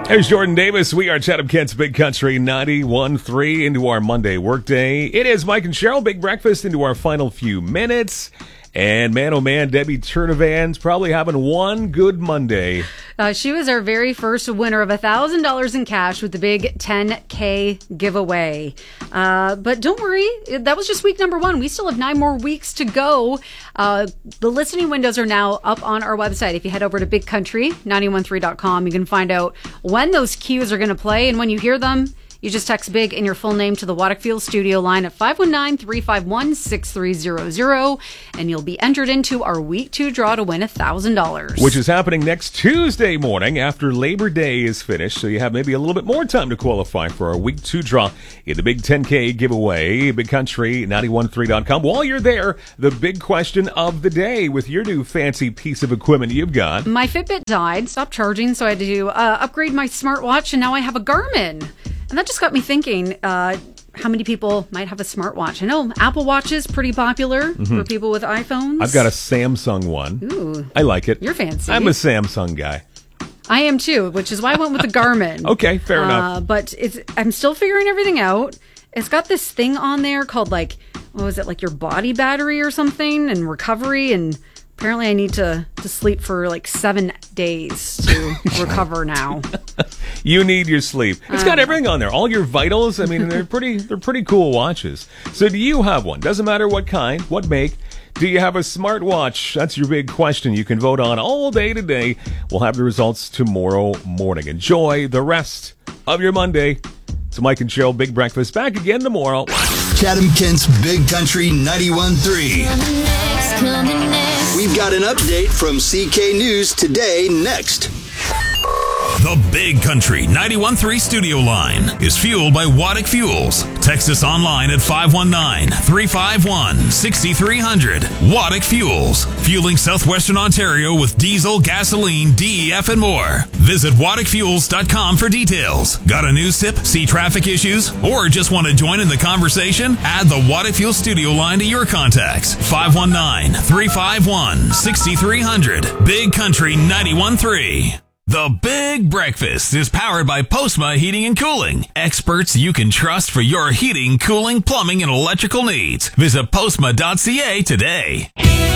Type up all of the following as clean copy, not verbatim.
There's Jordan Davis. We are Chatham-Kent's Big Country 91.3 into our Monday workday. It is Mike and Cheryl, Big Breakfast into our final few minutes. And man, oh man, Debbie Turnovan's probably having one good Monday. She was our very first winner of $1,000 in cash with the big 10K giveaway. But don't worry, that was just week number one. We still have 9 more weeks to go. The listening windows are now up on our website. If you head over to bigcountry913.com, you can find out when those cues are going to play. And when you hear them, you just text BIG and your full name to the Waddick Fuel studio line at 519-351-6300, and you'll be entered into our Week 2 draw to win $1,000. Which is happening next Tuesday morning after Labor Day is finished, so you have maybe a little bit more time to qualify for our Week 2 draw in the Big 10K giveaway, BigCountry913.com. While you're there, the big question of the day with your new fancy piece of equipment you've got. My Fitbit died, stopped charging, so I had to upgrade my smartwatch, and now I have a Garmin. And that just got me thinking, how many people might have a smartwatch? I know Apple Watch is pretty popular for people with iPhones. I've got a Samsung one. Ooh. I like it. You're fancy. I'm a Samsung guy. I am too, which is why I went with the Garmin. Okay, fair enough. But I'm still figuring everything out. It's got this thing on there called what was it, like your body battery or something, and recovery, and apparently I need to sleep for 7 days to recover now. You need your sleep. It's got everything on there. All your vitals. I mean, they're pretty cool watches. So do you have one? Doesn't matter what kind, what make. Do you have a smartwatch? That's your big question you can vote on all day today. We'll have the results tomorrow morning. Enjoy the rest of your Monday. It's Mike and Cheryl, Big Breakfast. Back again tomorrow. Chatham-Kent's Big Country 91.3. We've got an update from CK News today next. The Big Country 91.3 studio line is fueled by Waddick Fuels. Text us online at 519-351-6300. Waddick Fuels, fueling southwestern Ontario with diesel, gasoline, DEF, and more. Visit WaddickFuels.com for details. Got a news tip, see traffic issues, or just want to join in the conversation? Add the Waddick Fuels studio line to your contacts. 519-351-6300. Big Country 91.3. The Big Breakfast is powered by Postma Heating and Cooling. Experts you can trust for your heating, cooling, plumbing, and electrical needs. Visit postma.ca today.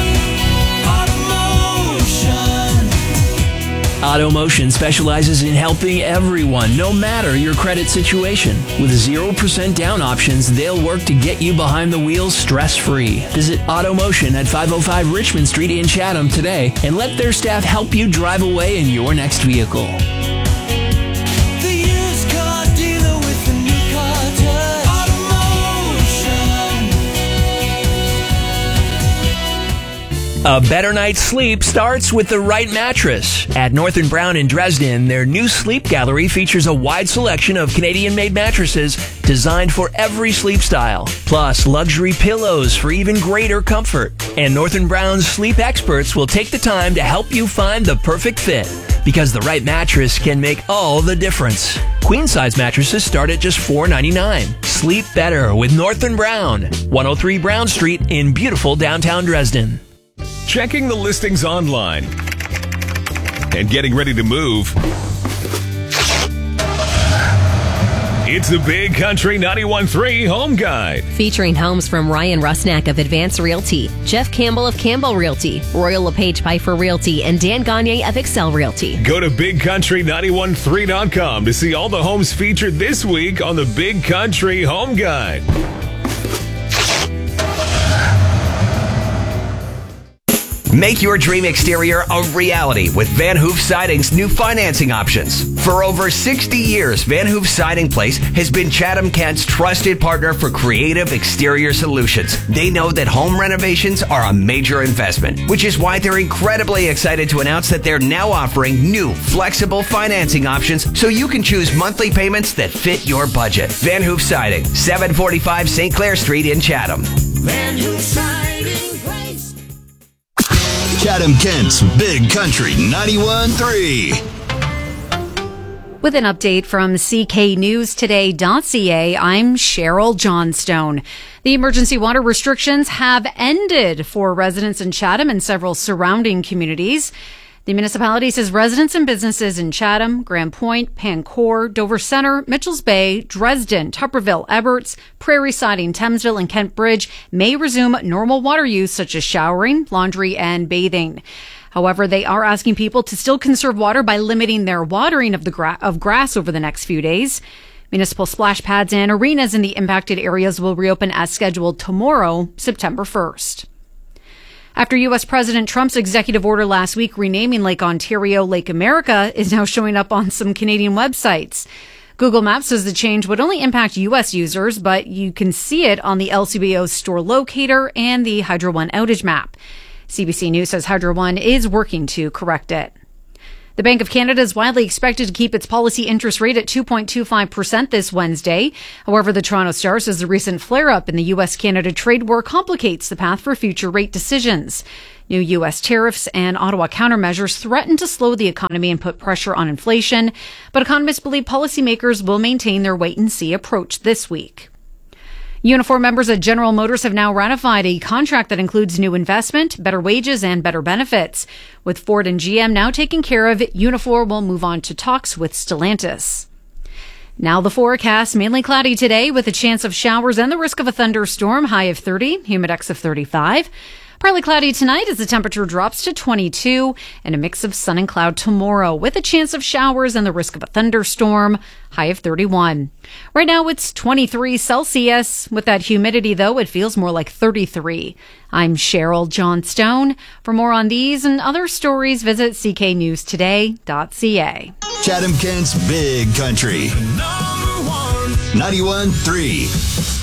AutoMotion specializes in helping everyone, no matter your credit situation. With 0% down options, they'll work to get you behind the wheel stress-free. Visit AutoMotion at 505 Richmond Street in Chatham today and let their staff help you drive away in your next vehicle. A better night's sleep starts with the right mattress. At North & Brown in Dresden, their new sleep gallery features a wide selection of Canadian-made mattresses designed for every sleep style, plus luxury pillows for even greater comfort. And North & Brown's sleep experts will take the time to help you find the perfect fit, because the right mattress can make all the difference. Queen-size mattresses start at just $4.99. Sleep better with North & Brown, 103 Brown Street in beautiful downtown Dresden. Checking the listings online and getting ready to move. It's the Big Country 91.3 Home Guide. Featuring homes from Ryan Rusnak of Advance Realty, Jeff Campbell of Campbell Realty, Royal LePage Piper Realty, and Dan Gagne of Excel Realty. Go to BigCountry913.com to see all the homes featured this week on the Big Country Home Guide. Make your dream exterior a reality with Van Hoof Siding's new financing options. For over 60 years, Van Hoof Siding Place has been Chatham-Kent's trusted partner for creative exterior solutions. They know that home renovations are a major investment, which is why they're incredibly excited to announce that they're now offering new flexible financing options so you can choose monthly payments that fit your budget. Van Hoof Siding, 745 St. Clair Street in Chatham. Van Hoof Siding Place. Chatham-Kent's Big Country 91.3. With an update from cknewstoday.ca, I'm Cheryl Johnstone. The emergency water restrictions have ended for residents in Chatham and several surrounding communities. The municipality says residents and businesses in Chatham, Grand Point, Pancourt, Dover Center, Mitchells Bay, Dresden, Tupperville, Eberts, Prairie Siding, Thamesville, and Kent Bridge may resume normal water use such as showering, laundry, and bathing. However, they are asking people to still conserve water by limiting their watering of grass over the next few days. Municipal splash pads and arenas in the impacted areas will reopen as scheduled tomorrow, September 1st. After U.S. President Trump's executive order last week renaming Lake Ontario Lake America is now showing up on some Canadian websites. Google Maps says the change would only impact U.S. users, but you can see it on the LCBO store locator and the Hydro One outage map. CBC News says Hydro One is working to correct it. The Bank of Canada is widely expected to keep its policy interest rate at 2.25% this Wednesday. However, the Toronto Star says the recent flare-up in the U.S.-Canada trade war complicates the path for future rate decisions. New U.S. tariffs and Ottawa countermeasures threaten to slow the economy and put pressure on inflation, but economists believe policymakers will maintain their wait-and-see approach this week. Unifor members at General Motors have now ratified a contract that includes new investment, better wages, and better benefits. With Ford and GM now taken care of, Unifor will move on to talks with Stellantis. Now the forecast, mainly cloudy today with a chance of showers and the risk of a thunderstorm, high of 30, humidex of 35. Partly cloudy tonight as the temperature drops to 22, and a mix of sun and cloud tomorrow with a chance of showers and the risk of a thunderstorm, high of 31. Right now it's 23 Celsius. With that humidity, though, it feels more like 33. I'm Cheryl Johnstone. For more on these and other stories, visit cknewstoday.ca. Chatham Kent's Big Country. 91.3.